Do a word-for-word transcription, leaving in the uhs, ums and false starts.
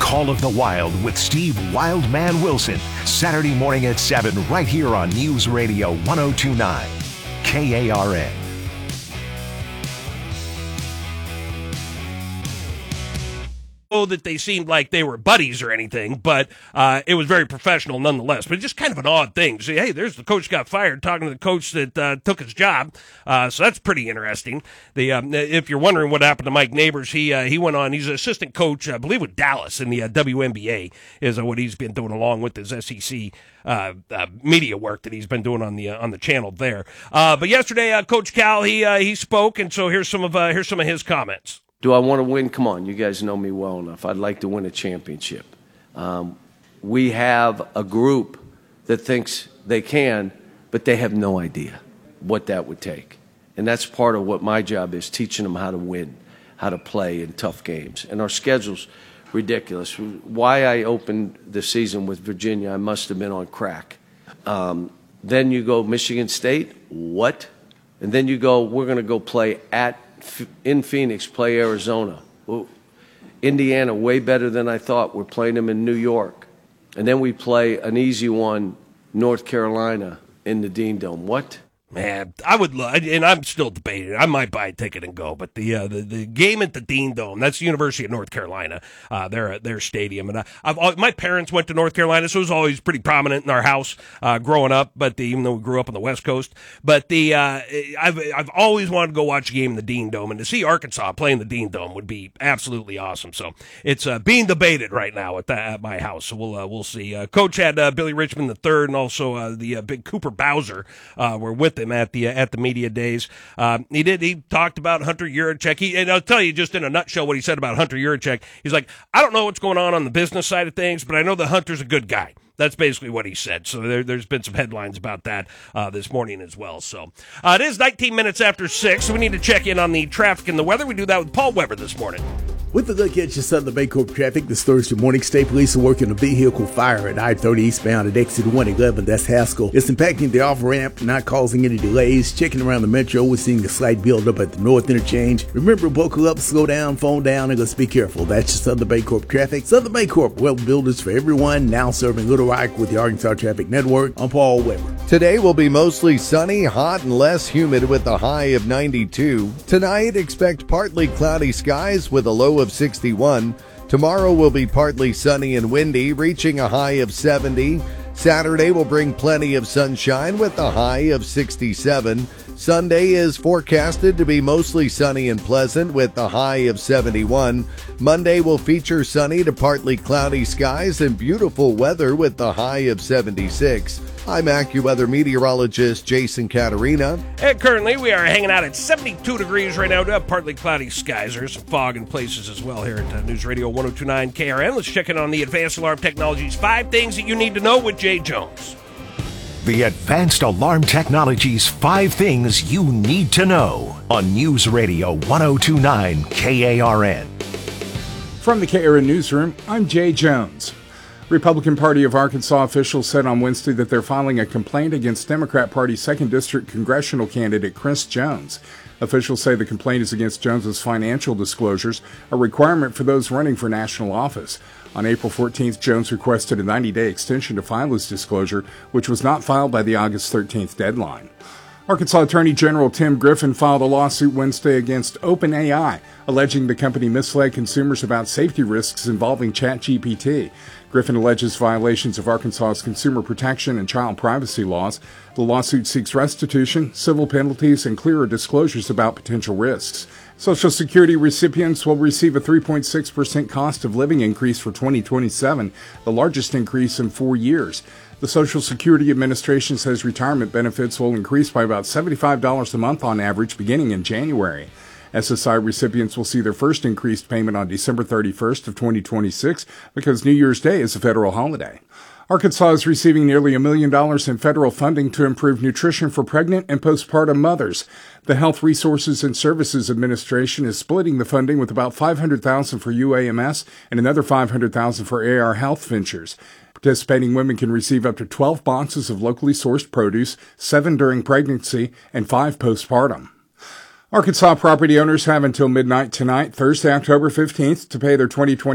Call of the Wild with Steve Wildman Wilson. Saturday morning at seven right here on News Radio one oh two point nine K A R N. That they seemed like they were buddies or anything, but uh, it was very professional nonetheless. But just kind of an odd thing. See, hey, there's the coach got fired talking to the coach that uh, took his job. Uh, so that's pretty interesting. The um, if you're wondering what happened to Mike Neighbors, he uh, he went on. He's an assistant coach, I believe, with Dallas in the uh, W N B A is uh, what he's been doing along with his S E C uh, uh, media work that he's been doing on the uh, on the channel there. Uh, but yesterday, uh, Coach Cal he uh, he spoke, and so here's some of uh, here's some of his comments. Do I want to win? Come on, you guys know me well enough. I'd like to win a championship. Um, we have a group that thinks they can, but they have no idea what that would take. And that's part of what my job is, teaching them how to win, how to play in tough games. And our schedule's ridiculous. Why I opened the season with Virginia, I must have been on crack. Um, then you go Michigan State, what? And then you go, we're going to go play at in Phoenix, play Arizona. Well, Indiana, way better than I thought. We're playing them in New York. And then we play an easy one, North Carolina, in the Dean Dome. What? Man, I would love, and I'm still debating. I might buy a ticket and go, but the uh, the, the game at the Dean Dome, that's the University of North Carolina, uh, their their stadium, and I, I've my parents went to North Carolina, so it was always pretty prominent in our house uh, growing up. But the, even though we grew up on the West Coast, but the uh, I've I've always wanted to go watch a game in the Dean Dome, and to see Arkansas playing the Dean Dome would be absolutely awesome. So it's uh, being debated right now at, the, at my house. So we'll uh, we'll see. Uh, Coach had uh, Billy Richmond the third, and also uh, the uh, big Cooper Bowser uh, were with him at the uh, at the media days. Um, he did. He talked about Hunter Yurachek. He, and I'll tell you just in a nutshell what he said about Hunter Yurachek. He's like, I don't know what's going on on the business side of things, but I know that Hunter's a good guy. That's basically what he said. So there, there's been some headlines about that uh, this morning as well. So uh, it is nineteen minutes after six, so we need to check in on the traffic and the weather. We do that with Paul Weber this morning. With a look at your Southern Baycorp traffic this Thursday morning, state police are working a vehicle fire at I thirty eastbound at exit one eleven. That's Haskell. It's impacting the off-ramp, not causing any delays. Checking around the metro, we're seeing a slight buildup at the north interchange. Remember, buckle up, slow down, phone down, and let's be careful. That's your Southern Baycorp traffic. Southern Baycorp, well builders for everyone, now serving Little Rock with the Arkansas Traffic Network. I'm Paul Weber. Today will be mostly sunny, hot, and less humid with a high of ninety-two. Tonight, expect partly cloudy skies with a low of sixty-one. Tomorrow will be partly sunny and windy, reaching a high of seventy. Saturday will bring plenty of sunshine with a high of sixty-seven. Sunday is forecasted to be mostly sunny and pleasant with a high of seventy-one. Monday will feature sunny to partly cloudy skies and beautiful weather with a high of seventy-six. I'm AccuWeather meteorologist Jason Caterina. And currently we are hanging out at seventy-two degrees right now. We have partly cloudy skies. There's some fog in places as well here at uh, News Radio one oh two point nine K R N. Let's check in on the Advanced Alarm Technologies. Five things that you need to know with Jay Jones. The Advanced Alarm Technologies Five Things You Need to Know on News Radio one oh two point nine K A R N. From the K A R N Newsroom, I'm Jay Jones. Republican Party of Arkansas officials said on Wednesday that they're filing a complaint against Democrat Party second District congressional candidate Chris Jones. Officials say the complaint is against Jones's financial disclosures, a requirement for those running for national office. On April fourteenth, Jones requested a ninety-day extension to file his disclosure, which was not filed by the August thirteenth deadline. Arkansas Attorney General Tim Griffin filed a lawsuit Wednesday against OpenAI, alleging the company misled consumers about safety risks involving ChatGPT. Griffin alleges violations of Arkansas's consumer protection and child privacy laws. The lawsuit seeks restitution, civil penalties, and clearer disclosures about potential risks. Social Security recipients will receive a three point six percent cost of living increase for twenty twenty-seven, the largest increase in four years. The Social Security Administration says retirement benefits will increase by about seventy-five dollars a month on average beginning in January. S S I recipients will see their first increased payment on December thirty-first of twenty twenty-six because New Year's Day is a federal holiday. Arkansas is receiving nearly a million dollars in federal funding to improve nutrition for pregnant and postpartum mothers. The Health Resources and Services Administration is splitting the funding with about five hundred thousand dollars for U A M S and another five hundred thousand dollars for A R Health Ventures. Participating women can receive up to twelve boxes of locally sourced produce, seven during pregnancy, and five postpartum. Arkansas property owners have until midnight tonight, Thursday, October fifteenth, to pay their twenty twenty